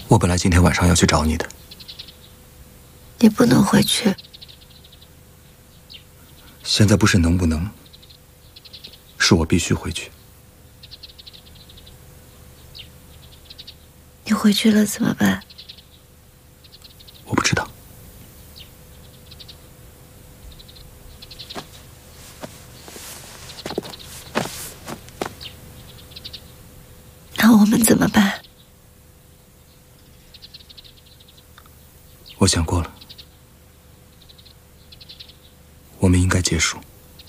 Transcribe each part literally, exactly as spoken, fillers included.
我本来今天晚上要去找你的。 你不能回去。 现在不是能不能，是我必须回去。 你回去了怎么办？ 我不知道。 那我们怎么办？ 我想过了，我们应该结束。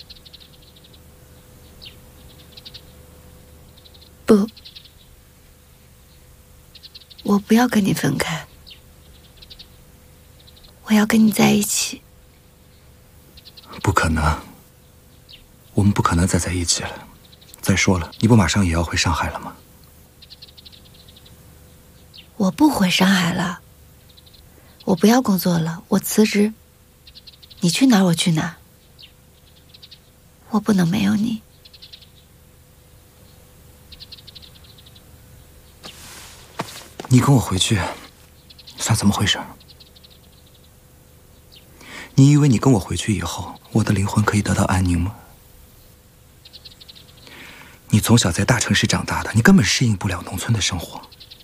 不，我不要跟你分开，我要跟你在一起。 不可能，我们不可能再在一起了。再说了，你不马上也要回上海了吗？ 我不回上海了，我不要工作了，我辞职。你去哪儿我去哪儿，我不能没有你。 你跟我回去，算怎么回事？你以为你跟我回去以后，我的灵魂可以得到安宁吗？你从小在大城市长大的，你根本适应不了农村的生活。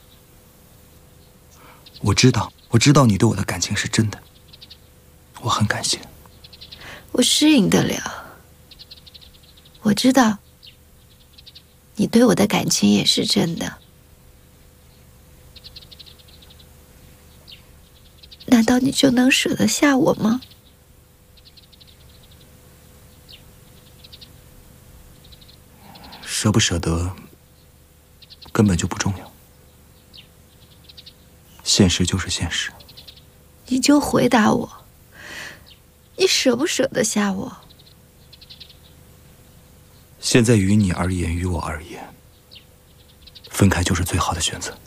我知道，我知道你对我的感情是真的，我很感谢。 我适应得了，我知道你对我的感情也是真的。难道你就能舍得下我吗？ 舍不舍得根本就不重要，现实就是现实。 你就回答我，你舍不舍得下我？ 现在于你而言，于我而言，分开就是最好的选择。